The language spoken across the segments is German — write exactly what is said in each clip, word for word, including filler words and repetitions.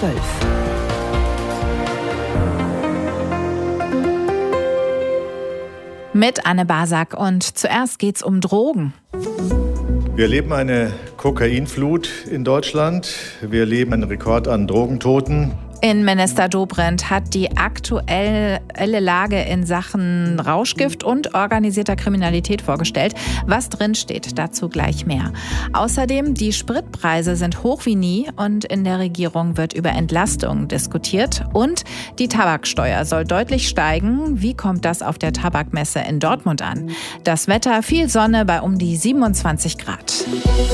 zwölf. Mit Anne Basak und zuerst geht's um Drogen. Wir erleben eine Kokainflut in Deutschland. Wir erleben einen Rekord an Drogentoten. Innenminister Dobrindt hat die aktuelle Lage in Sachen Rauschgift und organisierter Kriminalität vorgestellt. Was drinsteht, dazu gleich mehr. Außerdem, die Spritpreise sind hoch wie nie und in der Regierung wird über Entlastungen diskutiert. Und die Tabaksteuer soll deutlich steigen. Wie kommt das auf der Tabakmesse in Dortmund an? Das Wetter, viel Sonne bei um die siebenundzwanzig Grad.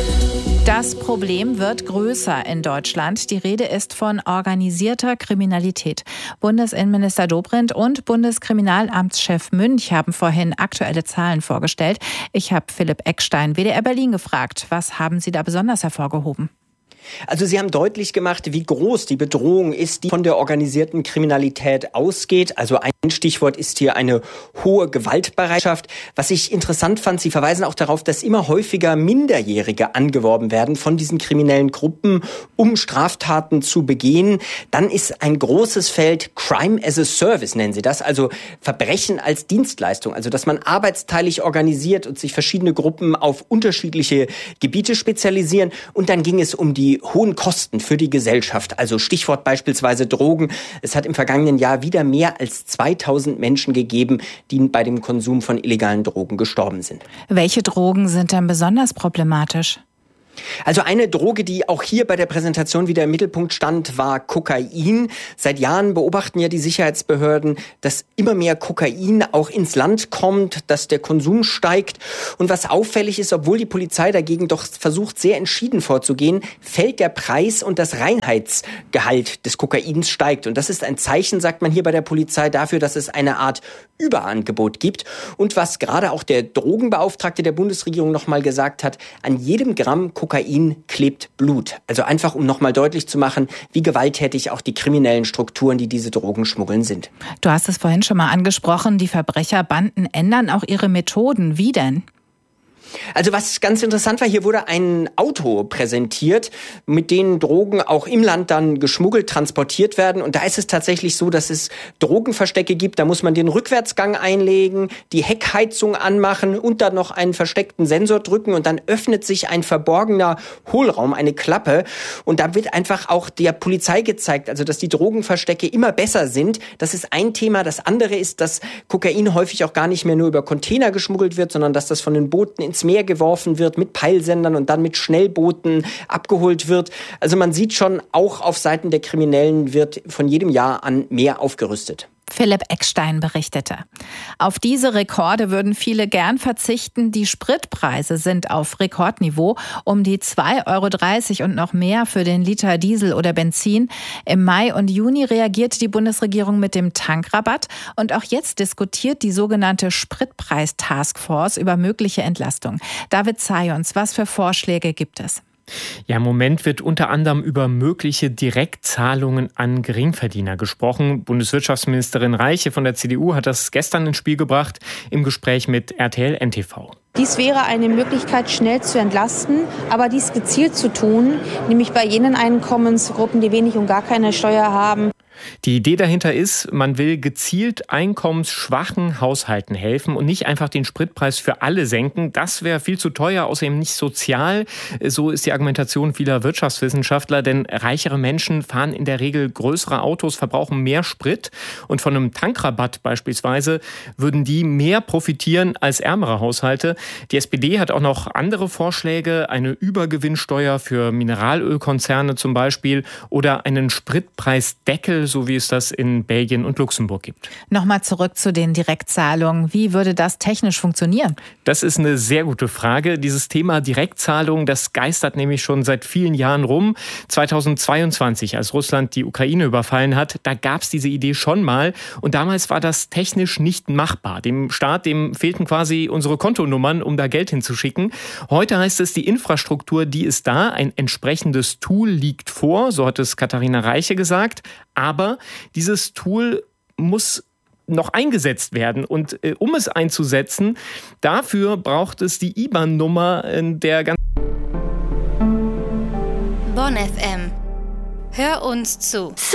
Das Problem wird größer in Deutschland. Die Rede ist von organisierter Kriminalität. Bundesinnenminister Dobrindt und Bundeskriminalamtschef Münch haben vorhin aktuelle Zahlen vorgestellt. Ich habe Philipp Eckstein, W D R Berlin, gefragt. Was haben Sie da besonders hervorgehoben? Also Sie haben deutlich gemacht, wie groß die Bedrohung ist, die von der organisierten Kriminalität ausgeht. Also ein Stichwort ist hier eine hohe Gewaltbereitschaft. Was ich interessant fand, Sie verweisen auch darauf, dass immer häufiger Minderjährige angeworben werden von diesen kriminellen Gruppen, um Straftaten zu begehen. Dann ist ein großes Feld Crime as a Service, nennen Sie das, also Verbrechen als Dienstleistung. Also dass man arbeitsteilig organisiert und sich verschiedene Gruppen auf unterschiedliche Gebiete spezialisieren. Und dann ging es um die hohen Kosten für die Gesellschaft. Also Stichwort beispielsweise Drogen. Es hat im vergangenen Jahr wieder mehr als zweitausend Menschen gegeben, die bei dem Konsum von illegalen Drogen gestorben sind. Welche Drogen sind denn besonders problematisch? Also eine Droge, die auch hier bei der Präsentation wieder im Mittelpunkt stand, war Kokain. Seit Jahren beobachten ja die Sicherheitsbehörden, dass immer mehr Kokain auch ins Land kommt, dass der Konsum steigt. Und was auffällig ist, obwohl die Polizei dagegen doch versucht, sehr entschieden vorzugehen, fällt der Preis und das Reinheitsgehalt des Kokains steigt. Und das ist ein Zeichen, sagt man hier bei der Polizei, dafür, dass es eine Art Überangebot gibt. Und was gerade auch der Drogenbeauftragte der Bundesregierung nochmal gesagt hat, an jedem Gramm Kokain klebt Blut. Also einfach, um nochmal deutlich zu machen, wie gewalttätig auch die kriminellen Strukturen, die diese Drogen schmuggeln, sind. Du hast es vorhin schon mal angesprochen, die Verbrecherbanden ändern auch ihre Methoden. Wie denn? Also was ganz interessant war, hier wurde ein Auto präsentiert, mit denen Drogen auch im Land dann geschmuggelt, transportiert werden. Und da ist es tatsächlich so, dass es Drogenverstecke gibt. Da muss man den Rückwärtsgang einlegen, die Heckheizung anmachen und dann noch einen versteckten Sensor drücken. Und dann öffnet sich ein verborgener Hohlraum, eine Klappe. Und da wird einfach auch der Polizei gezeigt, also dass die Drogenverstecke immer besser sind. Das ist ein Thema. Das andere ist, dass Kokain häufig auch gar nicht mehr nur über Container geschmuggelt wird, sondern dass das von den Booten ins Meer geworfen wird mit Peilsendern und dann mit Schnellbooten abgeholt wird. Also man sieht schon, auch auf Seiten der Kriminellen wird von jedem Jahr an mehr aufgerüstet. Philipp Eckstein berichtete. Auf diese Rekorde würden viele gern verzichten. Die Spritpreise sind auf Rekordniveau, um die zwei Euro dreißig und noch mehr für den Liter Diesel oder Benzin. Im Mai und Juni reagiert die Bundesregierung mit dem Tankrabatt. Und auch jetzt diskutiert die sogenannte Spritpreis-Taskforce über mögliche Entlastung. David Zayons, was für Vorschläge gibt es? Ja, im Moment wird unter anderem über mögliche Direktzahlungen an Geringverdiener gesprochen. Bundeswirtschaftsministerin Reiche von der C D U hat das gestern ins Spiel gebracht im Gespräch mit R T L N T V. Dies wäre eine Möglichkeit, schnell zu entlasten, aber dies gezielt zu tun, nämlich bei jenen Einkommensgruppen, die wenig und gar keine Steuer haben. Die Idee dahinter ist, man will gezielt einkommensschwachen Haushalten helfen und nicht einfach den Spritpreis für alle senken. Das wäre viel zu teuer, außerdem nicht sozial. So ist die Argumentation vieler Wirtschaftswissenschaftler, denn reichere Menschen fahren in der Regel größere Autos, verbrauchen mehr Sprit. Und von einem Tankrabatt beispielsweise würden die mehr profitieren als ärmere Haushalte. Die S P D hat auch noch andere Vorschläge, eine Übergewinnsteuer für Mineralölkonzerne zum Beispiel oder einen Spritpreisdeckel, so wie es das in Belgien und Luxemburg gibt. Nochmal zurück zu den Direktzahlungen. Wie würde das technisch funktionieren? Das ist eine sehr gute Frage. Dieses Thema Direktzahlung, das geistert nämlich schon seit vielen Jahren rum. zweitausendzweiundzwanzig, als Russland die Ukraine überfallen hat, da gab es diese Idee schon mal. Und damals war das technisch nicht machbar. Dem Staat, dem fehlten quasi unsere Kontonummern, um da Geld hinzuschicken. Heute heißt es, die Infrastruktur, die ist da. Ein entsprechendes Tool liegt vor, so hat es Katharina Reiche gesagt. Aber dieses Tool muss noch eingesetzt werden. Und äh, um es einzusetzen, dafür braucht es die I B A N-Nummer äh, der ganzen... Bonn F M. Hör uns zu.